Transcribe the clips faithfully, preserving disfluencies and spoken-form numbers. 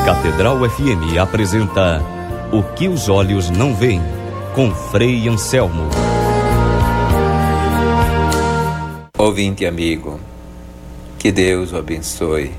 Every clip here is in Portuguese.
Catedral F M apresenta O que os olhos não veem, com Frei Anselmo. Ouvinte amigo, que Deus o abençoe,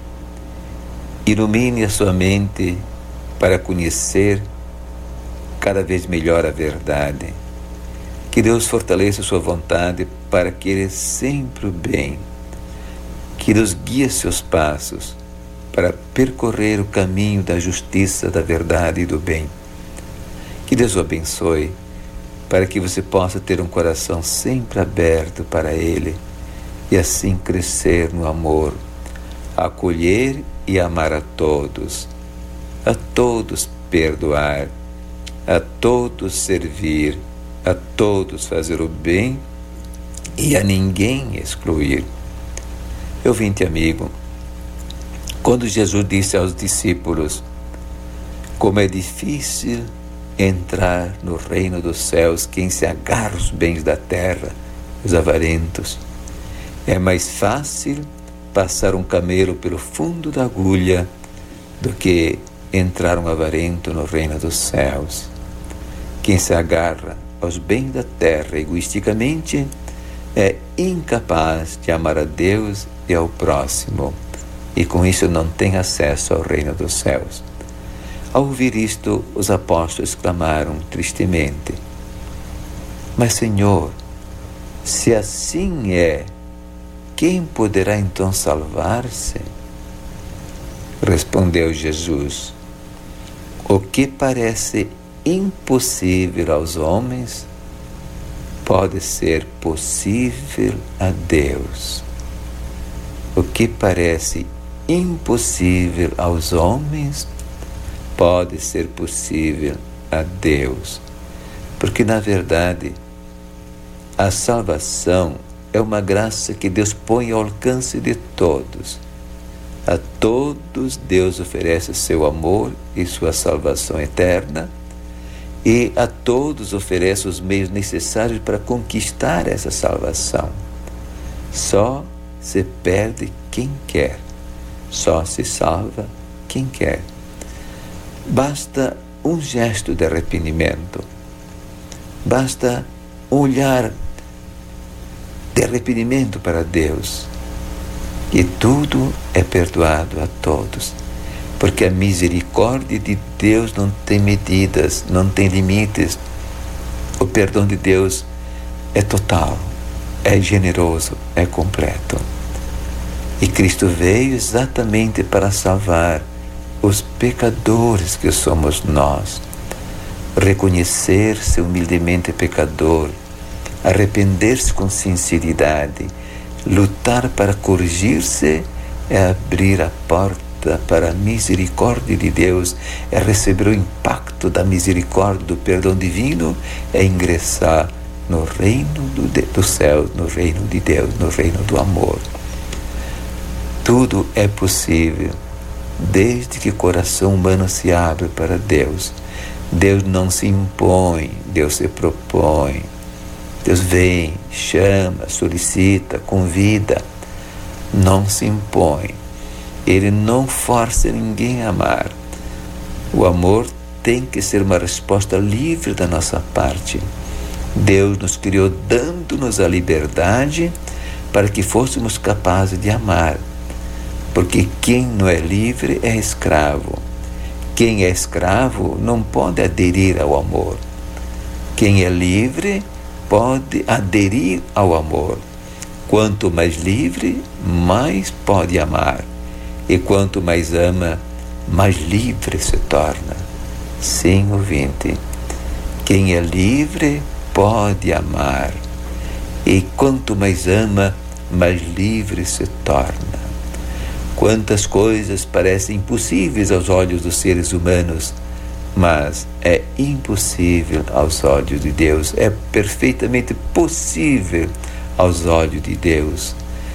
ilumine a sua mente para conhecer cada vez melhor a verdade. Que Deus fortaleça a sua vontade para querer sempre o bem. Que Deus guie seus passos para percorrer o caminho da justiça, da verdade e do bem. Que Deus o abençoe para que você possa ter um coração sempre aberto para Ele e assim crescer no amor, acolher e amar a todos, a todos perdoar, a todos servir, a todos fazer o bem e a ninguém excluir. Ouvinte amigo, quando Jesus disse aos discípulos como é difícil entrar no reino dos céus quem se agarra aos bens da terra, os avarentos, é mais fácil passar um camelo pelo fundo da agulha do que entrar um avarento no reino dos céus. Quem se agarra aos bens da terra egoisticamente é incapaz de amar a Deus e ao próximo, e com isso não tem acesso ao reino dos céus. Ao ouvir isto, os apóstolos clamaram tristemente: Mas Senhor, se assim é, quem poderá então salvar-se? Respondeu Jesus: O que parece impossível aos homens pode ser possível a Deus. O que parece impossível aos homens pode ser possível a Deus. Porque, na verdade, a salvação é uma graça que Deus põe ao alcance de todos. A todos Deus oferece seu amor e sua salvação eterna, e a todos oferece os meios necessários para conquistar essa salvação. Só se perde quem quer, só se salva quem quer. Basta um gesto de arrependimento, basta um olhar de arrependimento para Deus, e tudo é perdoado a todos, porque a misericórdia de Deus não tem medidas, não tem limites. O perdão de Deus é total, é generoso, é completo. E Cristo veio exatamente para salvar os pecadores que somos nós. Reconhecer-se humildemente pecador, arrepender-se com sinceridade, lutar para corrigir-se é abrir a porta para a misericórdia de Deus, é receber o impacto da misericórdia, do perdão divino, é ingressar no reino do, do céu, no reino de Deus, no reino do amor. Tudo é possível desde que o coração humano se abre para Deus. Deus não se impõe, Deus se propõe. Deus vem, chama, solicita, convida, não se impõe. Ele não força ninguém a amar. O amor tem que ser uma resposta livre da nossa parte. Deus nos criou dando-nos a liberdade para que fôssemos capazes de amar. Porque quem não é livre é escravo. Quem é escravo não pode aderir ao amor. Quem é livre pode aderir ao amor. Quanto mais livre, mais pode amar. E quanto mais ama, mais livre se torna. Sim, ouvinte, quem é livre pode amar. E quanto mais ama, mais livre se torna. Quantas coisas parecem impossíveis aos olhos dos seres humanos, mas é impossível aos olhos de Deus, é perfeitamente possível aos olhos de Deus.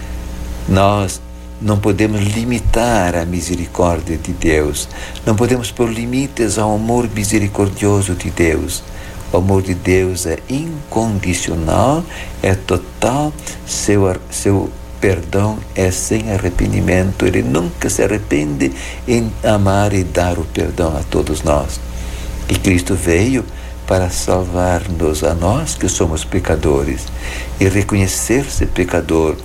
Nós não podemos limitar a misericórdia de Deus, não podemos pôr limites ao amor misericordioso de Deus. O amor de Deus é incondicional, é total, seu, seu perdão é sem arrependimento. Ele nunca se arrepende em amar e dar o perdão a todos nós. E Cristo veio para salvar-nos a nós que somos pecadores e reconhecer-se pecador,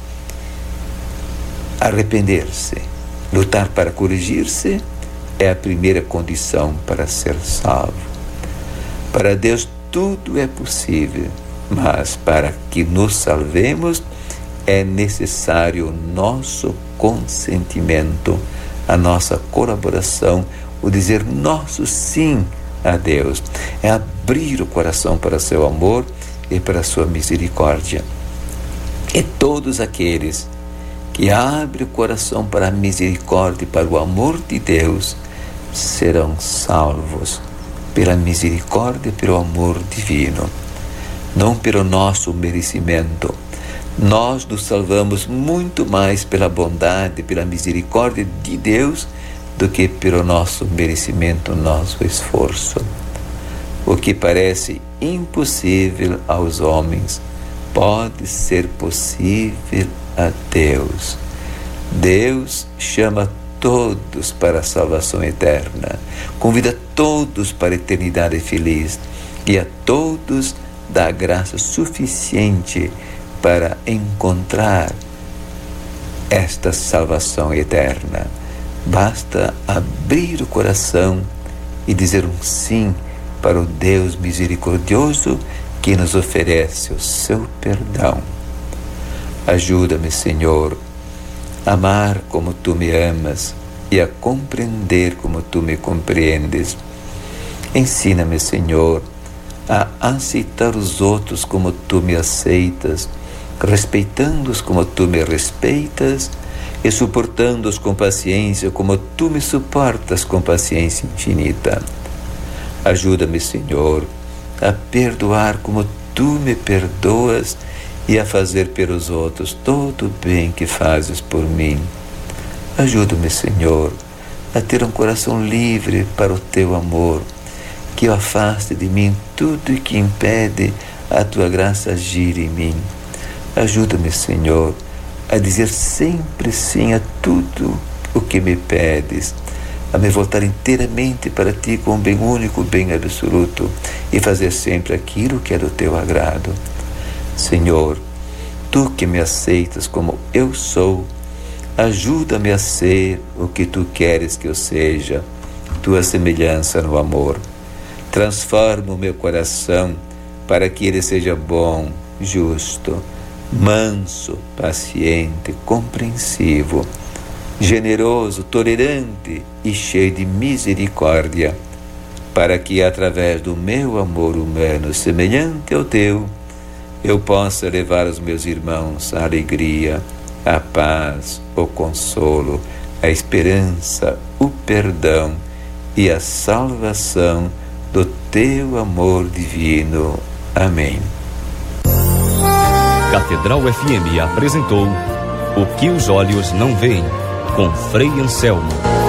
arrepender-se, lutar para corrigir-se é a primeira condição para ser salvo. Para Deus tudo é possível, mas para que nos salvemos é necessário o nosso consentimento, a nossa colaboração, o dizer nosso sim a Deus. É abrir o coração para seu amor e para sua misericórdia. E todos aqueles que abrem o coração para a misericórdia e para o amor de Deus serão salvos pela misericórdia e pelo amor divino, não pelo nosso merecimento. Nós nos salvamos muito mais pela bondade, pela misericórdia de Deus, do que pelo nosso merecimento, nosso esforço. O que parece impossível aos homens pode ser possível a Deus. Deus chama todos para a salvação eterna, convida todos para a eternidade feliz e a todos dá graça suficiente para encontrar esta salvação eterna. Basta abrir o coração e dizer um sim para o Deus misericordioso que nos oferece o seu perdão. Ajuda-me, Senhor, a amar como Tu me amas e a compreender como Tu me compreendes. Ensina-me, Senhor, a aceitar os outros como Tu me aceitas, respeitando-os como Tu me respeitas e suportando-os com paciência como Tu me suportas com paciência infinita. Ajuda-me, Senhor, a perdoar como Tu me perdoas e a fazer pelos outros todo o bem que fazes por mim. Ajuda-me, Senhor, a ter um coração livre para o Teu amor, que afaste de mim tudo que impede a Tua graça agir em mim. Ajuda-me, Senhor, a dizer sempre sim a tudo o que me pedes, a me voltar inteiramente para Ti com um bem único, bem absoluto, e fazer sempre aquilo que é do Teu agrado. Senhor, Tu que me aceitas como eu sou, ajuda-me a ser o que Tu queres que eu seja, Tua semelhança no amor. Transforma o meu coração para que ele seja bom, justo, manso, paciente, compreensivo, generoso, tolerante e cheio de misericórdia, para que através do meu amor humano semelhante ao Teu, eu possa levar os meus irmãos à alegria, à paz, o consolo, a esperança, o perdão e a salvação do Teu amor divino. Amém. Catedral F M apresentou O que os olhos não veem, com Frei Anselmo.